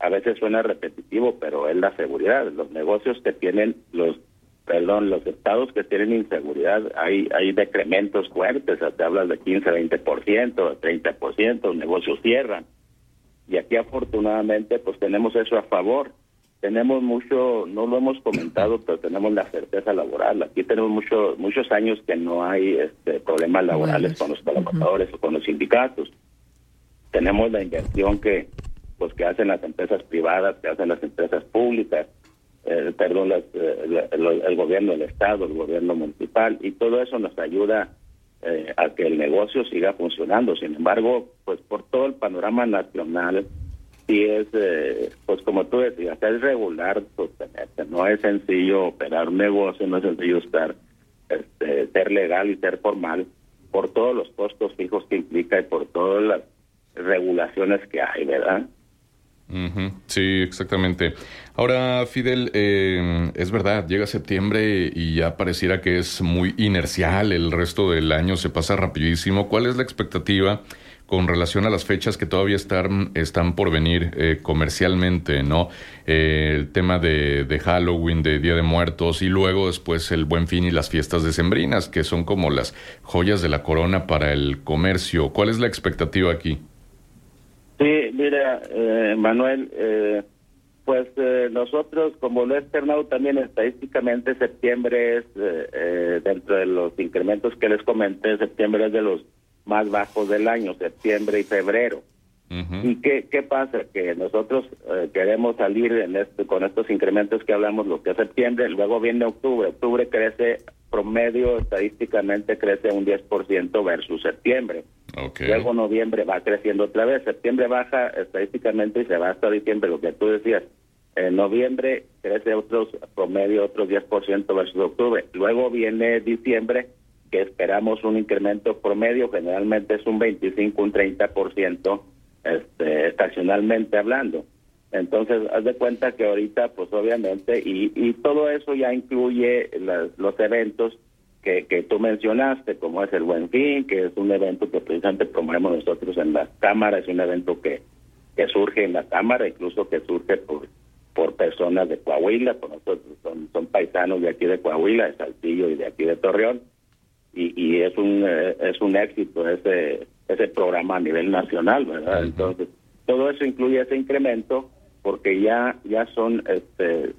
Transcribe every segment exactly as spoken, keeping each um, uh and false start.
a veces suena repetitivo, pero es la seguridad. Los negocios que tienen, los perdón, los estados que tienen inseguridad, hay hay decrementos fuertes, o sea, te hablas de quince, veinte por ciento, treinta por ciento, los negocios cierran. Y aquí afortunadamente pues tenemos eso a favor. Tenemos mucho, no lo hemos comentado, pero tenemos la certeza laboral. Aquí tenemos mucho, muchos años que no hay este, problemas laborales con los trabajadores uh-huh. o con los sindicatos. Tenemos la inversión que pues que hacen las empresas privadas, que hacen las empresas públicas, eh, perdón, las, eh, el, el gobierno del estado, el gobierno municipal, y todo eso nos ayuda eh, a que el negocio siga funcionando. Sin embargo, pues por todo el panorama nacional, sí es, eh, pues como tú decías, es regular sostenerse. No es sencillo operar un negocio, no es sencillo estar, este, ser legal y ser formal por todos los costos fijos que implica y por todas las regulaciones que hay, ¿verdad? Uh-huh. Sí, exactamente. Ahora, Fidel, eh, es verdad, llega septiembre y ya pareciera que es muy inercial, el resto del año se pasa rapidísimo. ¿Cuál es la expectativa con relación a las fechas que todavía están, están por venir eh, comercialmente, ¿no? Eh, el tema de, de Halloween, de Día de Muertos, y luego después el Buen Fin y las fiestas decembrinas, que son como las joyas de la corona para el comercio. ¿Cuál es la expectativa aquí? Sí, mira, eh, Manuel, eh, pues eh, nosotros, como lo he externado también estadísticamente, septiembre es, eh, eh, dentro de los incrementos que les comenté, septiembre es de los más bajos del año, septiembre y febrero. Uh-huh. ¿Y qué, qué pasa? Que nosotros eh, queremos salir en este, con estos incrementos que hablamos, lo que es septiembre, luego viene octubre. Octubre crece, promedio estadísticamente crece un diez por ciento versus septiembre. Okay. Luego noviembre va creciendo otra vez, septiembre baja estadísticamente y se va hasta diciembre, lo que tú decías. En noviembre crece otros promedio, otros diez por ciento versus octubre. Luego viene diciembre, que esperamos un incremento promedio, generalmente es un veinticinco, un treinta por ciento este, estacionalmente hablando. Entonces, haz de cuenta que ahorita, pues obviamente, y, y todo eso ya incluye las, los eventos que, que tú mencionaste, como es el Buen Fin, que es un evento que precisamente promovemos nosotros en la Cámara, es un evento que, que surge en la Cámara, incluso que surge por por personas de Coahuila, por nosotros son, son paisanos de aquí de Coahuila, de Saltillo y de aquí de Torreón, y, y es un eh, es un éxito ese ese programa a nivel nacional, ¿verdad? Uh-huh. Entonces, todo eso incluye ese incremento, porque ya ya son este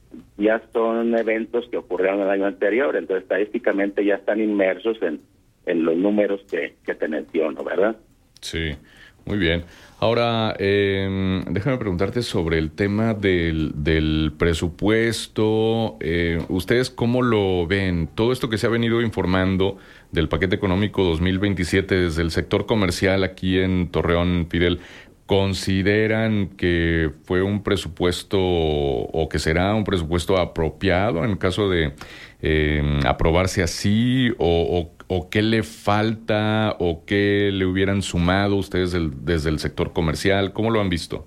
ya son eventos que ocurrieron el año anterior, entonces estadísticamente ya están inmersos en, en los números que, que te menciono, ¿verdad? Sí, muy bien. Ahora, eh, déjame preguntarte sobre el tema del, del presupuesto. Eh, ¿Ustedes cómo lo ven? Todo esto que se ha venido informando del paquete económico dos mil veintisiete desde el sector comercial aquí en Torreón, Fidel, ¿consideran que fue un presupuesto o que será un presupuesto apropiado en caso de eh, aprobarse así o, o, o qué le falta o qué le hubieran sumado ustedes del, desde el sector comercial? ¿Cómo lo han visto?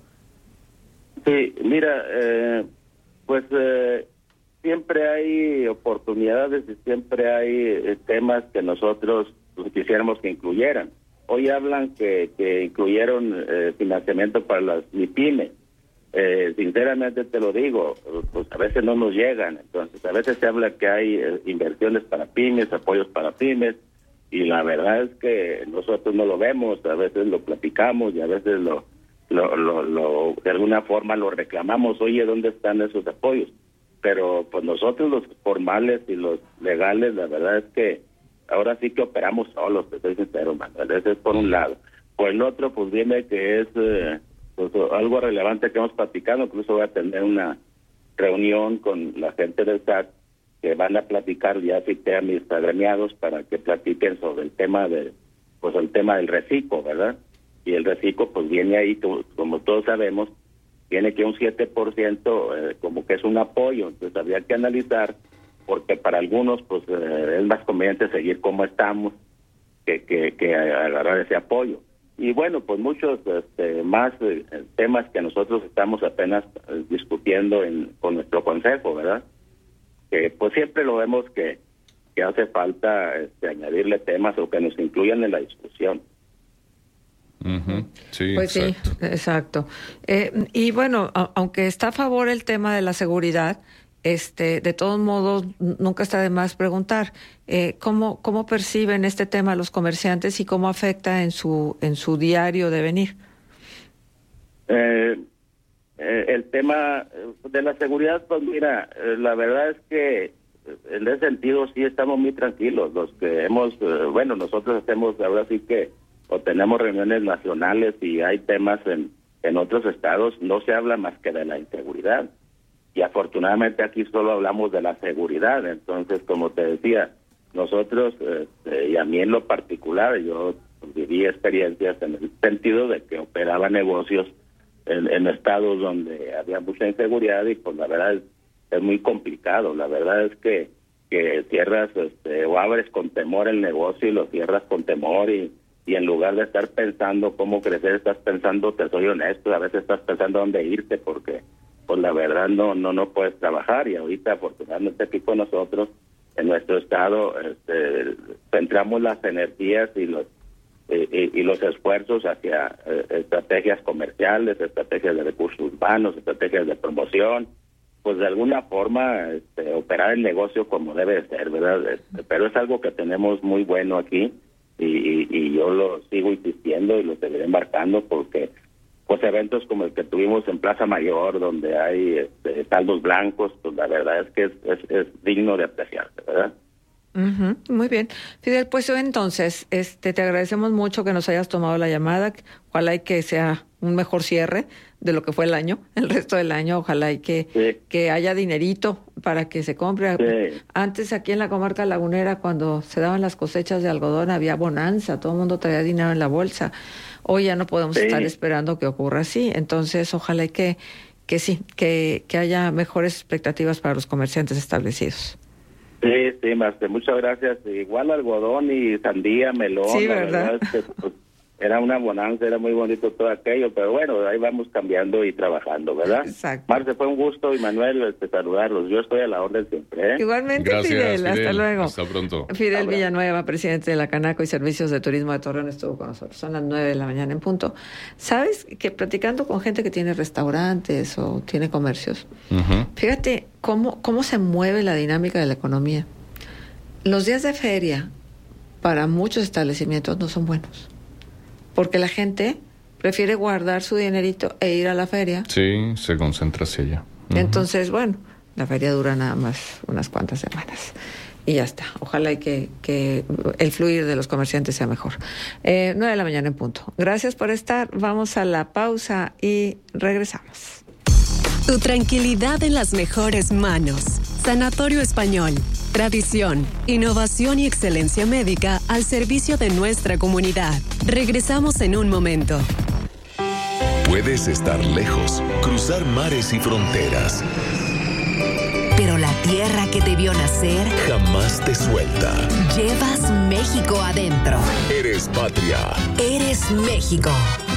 Sí, mira, eh, pues eh, siempre hay oportunidades y siempre hay eh, temas que nosotros pues, quisiéramos que incluyeran. Hoy hablan que, que incluyeron eh, financiamiento para las MIPYMES. Eh, sinceramente te lo digo, pues a veces no nos llegan. Entonces, a veces se habla que hay eh, inversiones para pymes, apoyos para pymes, y la verdad es que nosotros no lo vemos. A veces lo platicamos y a veces lo, lo, lo, lo de alguna forma lo reclamamos. Oye, ¿dónde están esos apoyos? Pero pues nosotros los formales y los legales, la verdad es que ahora sí que operamos solos, te soy sincero, Manuel. Ese es por un lado. Por el otro, pues viene que es eh, pues, algo relevante que hemos platicado. Incluso voy a tener una reunión con la gente del S A T que van a platicar, ya cité a mis agremiados para que platiquen sobre el tema de, pues el tema del reciclo, ¿verdad? Y el reciclo, pues viene ahí, como, como todos sabemos, tiene que un siete por ciento eh, como que es un apoyo. Entonces habría que analizar, porque para algunos pues eh, es más conveniente seguir como estamos que, que, que agarrar ese apoyo. Y bueno, pues muchos este, más eh, temas que nosotros estamos apenas eh, discutiendo en, con nuestro consejo, ¿verdad? Que pues siempre lo vemos que, que hace falta este, añadirle temas o que nos incluyan en la discusión. Uh-huh. Sí, pues exacto. sí, exacto. Eh, y bueno, a, aunque está a favor el tema de la seguridad, este, de todos modos, nunca está de más preguntar eh, cómo cómo perciben este tema los comerciantes y cómo afecta en su en su diario de venir. Eh, eh, el tema de la seguridad, pues mira, eh, la verdad es que en ese sentido sí estamos muy tranquilos. Los que hemos, eh, bueno, nosotros hacemos ahora sí que o tenemos reuniones nacionales y hay temas en, en otros estados, no se habla más que de la inseguridad. Y afortunadamente aquí solo hablamos de la seguridad. Entonces, como te decía, nosotros, eh, y a mí en lo particular, yo viví experiencias en el sentido de que operaba negocios en, en estados donde había mucha inseguridad y pues la verdad es, es muy complicado. La verdad es que, que cierras este, o abres con temor el negocio y lo cierras con temor y, y en lugar de estar pensando cómo crecer, estás pensando, te soy honesto, a veces estás pensando dónde irte porque pues la verdad no no no puedes trabajar. Y ahorita afortunadamente aquí con nosotros en nuestro estado este, centramos las energías y los y, y los esfuerzos hacia eh, estrategias comerciales, estrategias de recursos urbanos, estrategias de promoción, pues de alguna forma este, operar el negocio como debe de ser, ¿verdad? Este, pero es algo que tenemos muy bueno aquí y, y, y yo lo sigo insistiendo y lo seguiré marcando porque pues eventos como el que tuvimos en Plaza Mayor, donde hay este, saldos blancos, pues la verdad es que es, es, es digno de apreciarse, ¿verdad? Uh-huh, muy bien. Fidel, pues entonces, este, te agradecemos mucho que nos hayas tomado la llamada. Ojalá y que sea un mejor cierre de lo que fue el año, el resto del año. Ojalá y que, sí. que haya dinerito para que se compre. Sí. Antes aquí en la comarca lagunera, cuando se daban las cosechas de algodón, había bonanza, todo el mundo traía dinero en la bolsa. Hoy ya no podemos sí. estar esperando que ocurra así. Entonces, ojalá y que, que sí, que, que haya mejores expectativas para los comerciantes establecidos. Sí, sí, Marce, muchas gracias. Igual algodón y sandía, melón. Sí, la ¿verdad? verdad es que, pues, era una bonanza, era muy bonito todo aquello, pero bueno, ahí vamos cambiando y trabajando, ¿verdad? Exacto. Marce, fue un gusto y Manuel, este, saludarlos. Yo estoy a la orden siempre, ¿eh? Igualmente, Gracias, Fidel. Fidel. Hasta luego. Hasta pronto. Fidel Hasta Villanueva, presidente de la Canaco y Servicios de Turismo de Torreón, estuvo con nosotros. Son las nueve de la mañana en punto. ¿Sabes que platicando con gente que tiene restaurantes o tiene comercios, Uh-huh. fíjate cómo, cómo se mueve la dinámica de la economía? Los días de feria para muchos establecimientos no son buenos, porque la gente prefiere guardar su dinerito e ir a la feria. Sí, se concentra hacia allá. Uh-huh. Entonces, bueno, la feria dura nada más unas cuantas semanas y ya está. Ojalá y que, que el fluir de los comerciantes sea mejor. Eh, nueve de la mañana en punto. Gracias por estar. Vamos a la pausa y regresamos. Tu tranquilidad en las mejores manos. Sanatorio Español. Tradición, innovación y excelencia médica al servicio de nuestra comunidad. Regresamos en un momento. Puedes estar lejos, cruzar mares y fronteras, pero la tierra que te vio nacer jamás te suelta. Llevas México adentro. Eres patria. Eres México.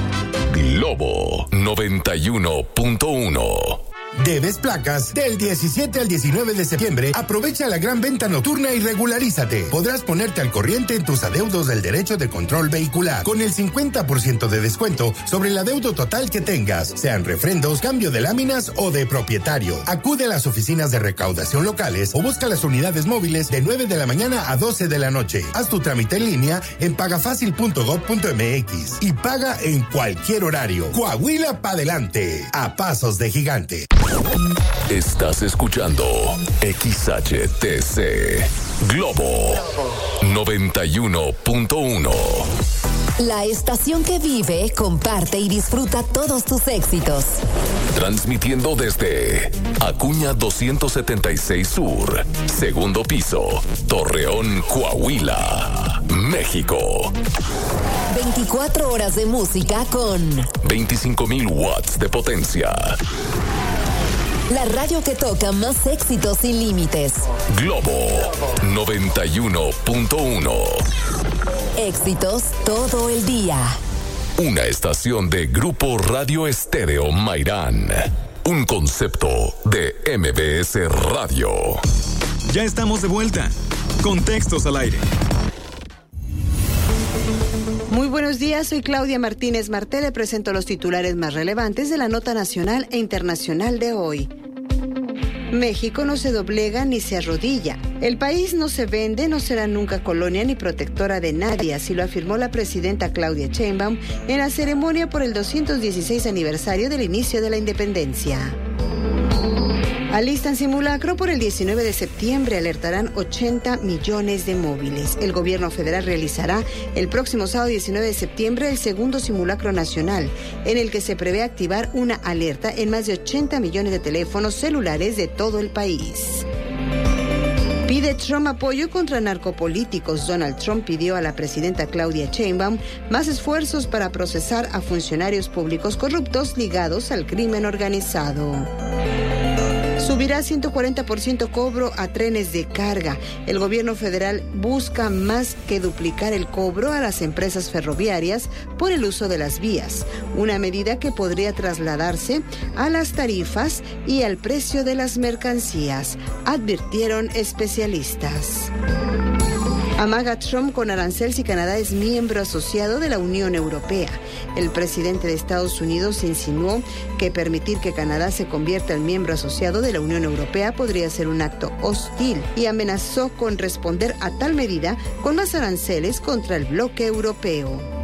Globo noventa y uno punto uno. Debes placas. Del diecisiete al diecinueve de septiembre, aprovecha la gran venta nocturna y regularízate. Podrás ponerte al corriente en tus adeudos del derecho de control vehicular, con el cincuenta por ciento de descuento sobre el adeudo total que tengas, sean refrendos, cambio de láminas o de propietario. Acude a las oficinas de recaudación locales o busca las unidades móviles de nueve de la mañana a doce de la noche. Haz tu trámite en línea en pagafacil punto gob punto mx y paga en cualquier horario. Coahuila pa' adelante, a pasos de gigante. Estás escuchando X H T C Globo noventa y uno punto uno. La estación que vive, comparte y disfruta todos tus éxitos. Transmitiendo desde Acuña doscientos setenta y seis Sur, segundo piso, Torreón, Coahuila, México. veinticuatro horas de música con veinticinco mil watts de potencia. La radio que toca más éxitos sin límites. Globo noventa y uno punto uno. Éxitos todo el día. Una estación de Grupo Radio Estéreo Mairán. Un concepto de M B S Radio. Ya estamos de vuelta. Con Textos al Aire. Muy buenos días, soy Claudia Martínez Marté, le presento los titulares más relevantes de la nota nacional e internacional de hoy. México no se doblega ni se arrodilla. El país no se vende, no será nunca colonia ni protectora de nadie, así lo afirmó la presidenta Claudia Sheinbaum en la ceremonia por el doscientos dieciséis aniversario del inicio de la independencia. Alistan simulacro por el diecinueve de septiembre, alertarán ochenta millones de móviles. El gobierno federal realizará el próximo sábado diecinueve de septiembre el segundo simulacro nacional, en el que se prevé activar una alerta en más de ochenta millones de teléfonos celulares de todo el país. Pide Trump apoyo contra narcopolíticos. Donald Trump pidió a la presidenta Claudia Sheinbaum más esfuerzos para procesar a funcionarios públicos corruptos ligados al crimen organizado. Subirá ciento cuarenta por ciento cobro a trenes de carga. El gobierno federal busca más que duplicar el cobro a las empresas ferroviarias por el uso de las vías, una medida que podría trasladarse a las tarifas y al precio de las mercancías, advirtieron especialistas. Amaga Trump con arancel si Canadá es miembro asociado de la Unión Europea. El presidente de Estados Unidos insinuó que permitir que Canadá se convierta en miembro asociado de la Unión Europea podría ser un acto hostil y amenazó con responder a tal medida con más aranceles contra el bloque europeo.